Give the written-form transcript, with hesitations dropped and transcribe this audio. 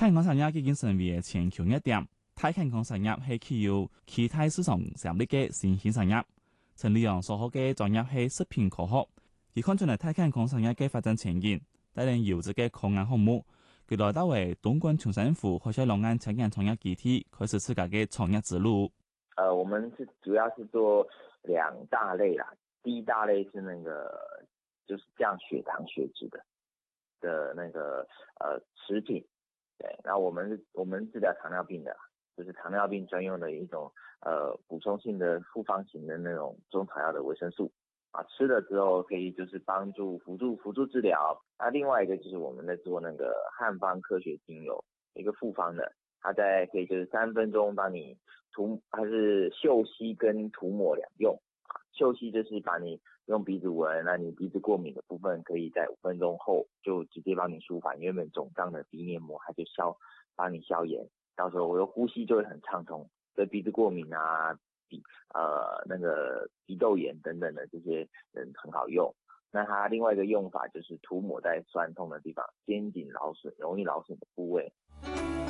健康產業已經成為全球熱點，太健康產業係具有期待市場潛力嘅新興產業。陳立陽所學嘅專業係食品科學，佢看準了太健康產業嘅發展前景，帶領優質嘅科研項目。佢來到為東莞長生湖開設兩岸青年創業基地，開始自家嘅創業之路。 我們主要是做兩大類啦，第一大類是那個就是降血糖血脂的那個食品，對，那我們治療糖尿病的，就是糖尿病專用的一種補充性的複方型的那種中草藥的維生素啊，吃了之後可以就是幫助輔助治療。那另外一個就是我們在做那個漢方科學精油，一個複方的，它在可以就是3分鐘幫你它是嗅吸跟塗抹兩用。嗅吸就是把你用鼻子聞，那你鼻子過敏的部分可以在5分鐘後就直接幫你舒緩原本腫脹的鼻黏膜，它就幫你消炎，到時候我的呼吸就會很暢通。對鼻子過敏啊、那個鼻竇炎等等的這些人很好用。那它另外一個用法就是塗抹在痠痛的地方，肩頸勞損容易勞損的部位。